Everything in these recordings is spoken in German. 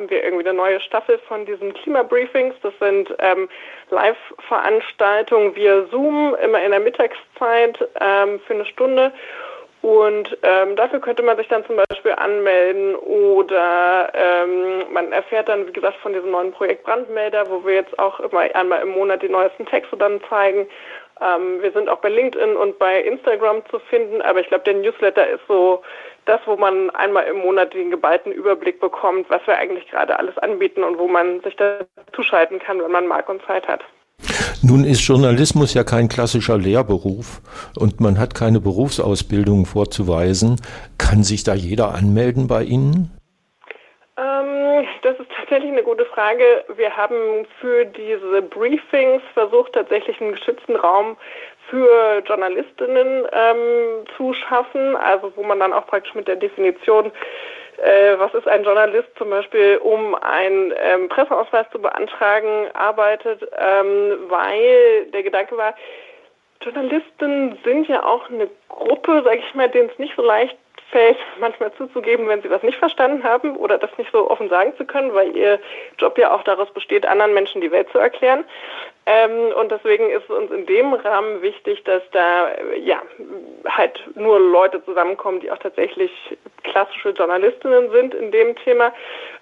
haben wir irgendwie eine neue Staffel von diesen Klimabriefings. Das sind Live-Veranstaltungen via Zoom, immer in der Mittagszeit für eine Stunde. Und dafür könnte man sich dann zum Beispiel anmelden oder man erfährt dann, wie gesagt, von diesem neuen Projekt Brandmelder, wo wir jetzt auch immer einmal im Monat die neuesten Texte dann zeigen. Wir sind auch bei LinkedIn und bei Instagram zu finden, aber ich glaube, der Newsletter ist so das, wo man einmal im Monat den geballten Überblick bekommt, was wir eigentlich gerade alles anbieten und wo man sich da zuschalten kann, wenn man mag und Zeit hat. Nun ist Journalismus ja kein klassischer Lehrberuf und man hat keine Berufsausbildung vorzuweisen. Kann sich da jeder anmelden bei Ihnen? Das ist tatsächlich eine gute Frage. Wir haben für diese Briefings versucht, tatsächlich einen geschützten Raum für Journalistinnen zu schaffen, also wo man dann auch praktisch mit der Definition, was ist ein Journalist zum Beispiel, um einen Presseausweis zu beantragen, arbeitet, weil der Gedanke war, Journalisten sind ja auch eine Gruppe, sage ich mal, denen es nicht so leicht fällt, manchmal zuzugeben, wenn sie was nicht verstanden haben oder das nicht so offen sagen zu können, weil ihr Job ja auch daraus besteht, anderen Menschen die Welt zu erklären. Und deswegen ist uns in dem Rahmen wichtig, dass da halt nur Leute zusammenkommen, die auch tatsächlich klassische Journalistinnen sind in dem Thema.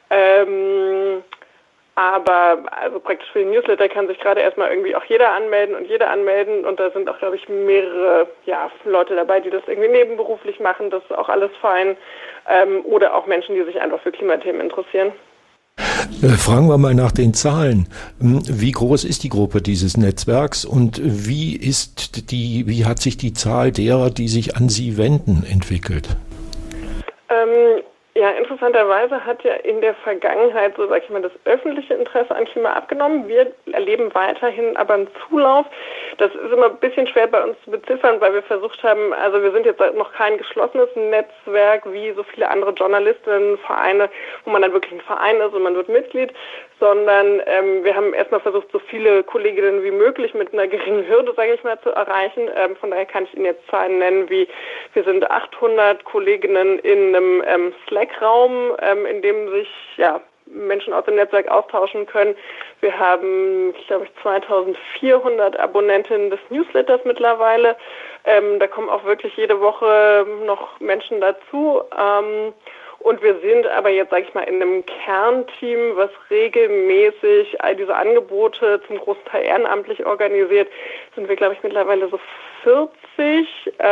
Aber also praktisch für den Newsletter kann sich gerade erstmal irgendwie auch jeder anmelden und da sind auch, glaube ich, mehrere Leute dabei, die das irgendwie nebenberuflich machen, das ist auch alles fein, oder auch Menschen, die sich einfach für Klimathemen interessieren. Fragen wir mal nach den Zahlen. Wie groß ist die Gruppe dieses Netzwerks und wie hat sich die Zahl derer, die sich an Sie wenden, entwickelt? Interessanterweise hat ja in der Vergangenheit, so sage ich mal, das öffentliche Interesse an Klima abgenommen. Wir erleben weiterhin aber einen Zulauf. Das ist immer ein bisschen schwer bei uns zu beziffern, weil wir versucht haben, also wir sind jetzt noch kein geschlossenes Netzwerk wie so viele andere Journalistinnenvereine, wo man dann wirklich ein Verein ist und man wird Mitglied, sondern wir haben erstmal versucht, so viele Kolleginnen wie möglich mit einer geringen Hürde, sage ich mal, zu erreichen. Von daher kann ich Ihnen jetzt Zahlen nennen, wie wir sind 800 Kolleginnen in einem Slack-Raum, in dem sich Menschen aus dem Netzwerk austauschen können. Wir haben, glaube ich, 2400 Abonnentinnen des Newsletters mittlerweile. Da kommen auch wirklich jede Woche noch Menschen dazu. Und wir sind aber jetzt, sage ich mal, in einem Kernteam, was regelmäßig all diese Angebote zum großen Teil ehrenamtlich organisiert, sind wir, glaube ich, mittlerweile so 40.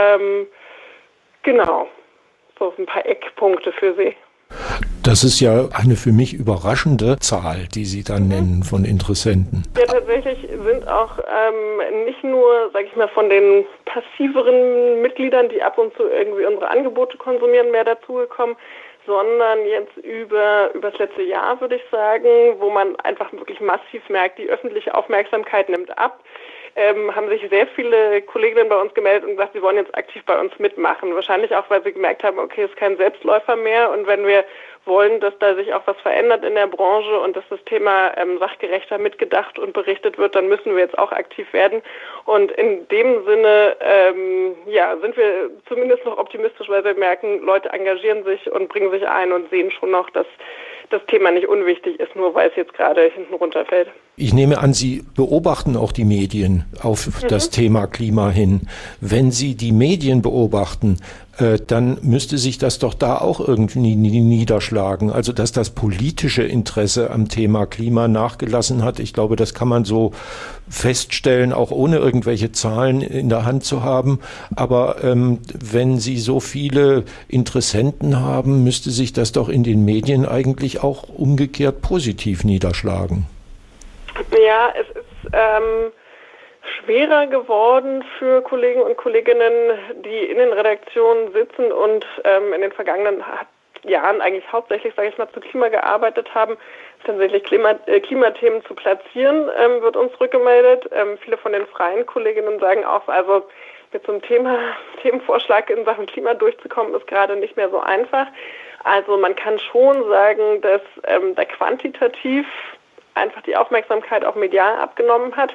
So ein paar Eckpunkte für Sie. Das ist ja eine für mich überraschende Zahl, die Sie da nennen von Interessenten. Ja, tatsächlich sind auch nicht nur, sage ich mal, von den passiveren Mitgliedern, die ab und zu irgendwie unsere Angebote konsumieren, mehr dazugekommen, sondern jetzt über das letzte Jahr, würde ich sagen, wo man einfach wirklich massiv merkt, die öffentliche Aufmerksamkeit nimmt ab. Haben sich sehr viele Kolleginnen bei uns gemeldet und gesagt, sie wollen jetzt aktiv bei uns mitmachen. Wahrscheinlich auch, weil sie gemerkt haben, okay, es ist kein Selbstläufer mehr und wenn wir wollen, dass da sich auch was verändert in der Branche und dass das Thema sachgerechter mitgedacht und berichtet wird, dann müssen wir jetzt auch aktiv werden. Und in dem Sinne sind wir zumindest noch optimistisch, weil wir merken, Leute engagieren sich und bringen sich ein und sehen schon noch, dass das Thema nicht unwichtig ist, nur weil es jetzt gerade hinten runterfällt. Ich nehme an, Sie beobachten auch die Medien auf das Thema Klima hin. Wenn Sie die Medien beobachten, dann müsste sich das doch da auch irgendwie niederschlagen. Also, dass das politische Interesse am Thema Klima nachgelassen hat. Ich glaube, das kann man so feststellen, auch ohne irgendwelche Zahlen in der Hand zu haben. Aber wenn Sie so viele Interessenten haben, müsste sich das doch in den Medien eigentlich auch umgekehrt positiv niederschlagen. Ja, es ist schwerer geworden für Kollegen und Kolleginnen, die in den Redaktionen sitzen und in den vergangenen Jahren eigentlich hauptsächlich, sage ich mal, zu Klima gearbeitet haben, tatsächlich Klimathemen zu platzieren, wird uns rückgemeldet. Viele von den freien Kolleginnen sagen auch, also mit so einem Themenvorschlag in Sachen Klima durchzukommen, ist gerade nicht mehr so einfach. Also man kann schon sagen, dass da quantitativ einfach die Aufmerksamkeit auch medial abgenommen hat.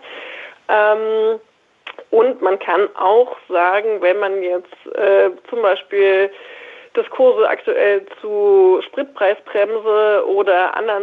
Und man kann auch sagen, wenn man jetzt zum Beispiel Diskurse aktuell zu Spritpreisbremse oder anderen